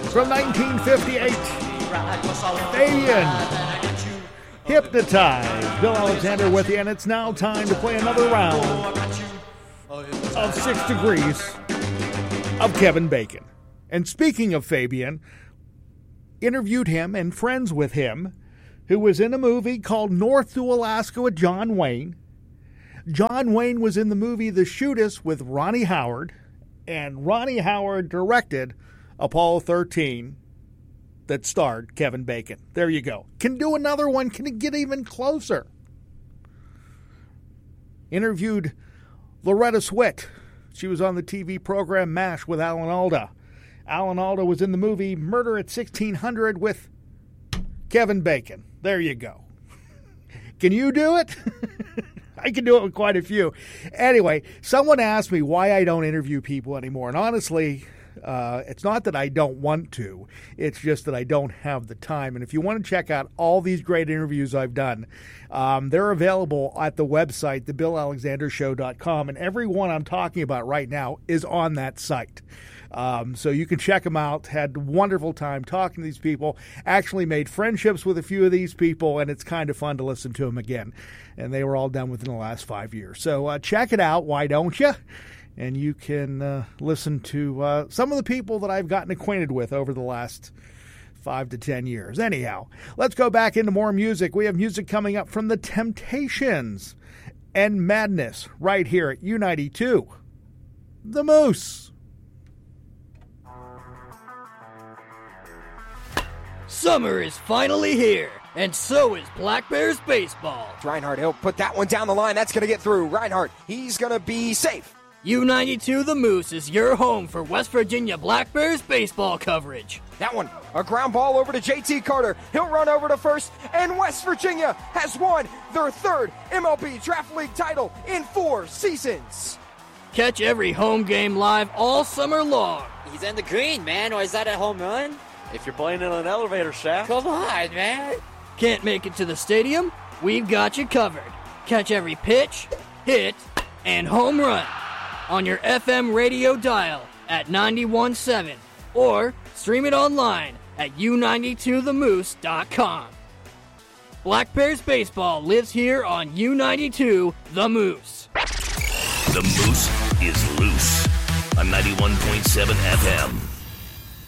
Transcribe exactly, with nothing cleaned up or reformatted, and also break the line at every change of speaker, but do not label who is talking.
from nineteen fifty-eight. Fabian. Hypnotize. Bill Alexander with you, and it's now time to play another round of Six Degrees of Kevin Bacon. And speaking of Fabian, interviewed him and friends with him, who was in a movie called North to Alaska with John Wayne. John Wayne was in the movie The Shootist with Ronnie Howard, and Ronnie Howard directed Apollo thirteen that starred Kevin Bacon. There you go. Can do another one. Can it get even closer? Interviewed Loretta Swit. She was on the T V program MASH with Alan Alda. Alan Alda was in the movie Murder at sixteen hundred with Kevin Bacon. There you go. Can you do it? I can do it with quite a few. Anyway, someone asked me why I don't interview people anymore. And honestly, uh, it's not that I don't want to. It's just that I don't have the time. And if you want to check out all these great interviews I've done, um, they're available at the website, the bill alexander show dot com. And every one I'm talking about right now is on that site. Um, so you can check them out. Had a wonderful time talking to these people. Actually made friendships with a few of these people, and it's kind of fun to listen to them again. And they were all done within the last five years. So uh, check it out. Why don't you? And you can uh, listen to uh, some of the people that I've gotten acquainted with over the last five to ten years. Anyhow, let's go back into more music. We have music coming up from The Temptations and Madness right here at U ninety-two. The Moose.
Summer is finally here, and so is Black Bears baseball.
Reinhardt, he'll put that one down the line. That's going to get through. Reinhardt, he's going to be safe.
U ninety-two The Moose is your home for West Virginia Black Bears baseball coverage.
That one, a ground ball over to J T Carter. He'll run over to first, and West Virginia has won their third M L B Draft League title in four seasons.
Catch every home game live all summer long.
He's in the green, man, or is that a home run?
If you're playing in an elevator shaft.
Come on, man.
Can't make it to the stadium? We've got you covered. Catch every pitch, hit, and home run on your F M radio dial at ninety-one point seven or stream it online at u ninety-two the moose dot com. Black Bears baseball lives here on U ninety-two The Moose.
The Moose is loose on ninety-one point seven F M.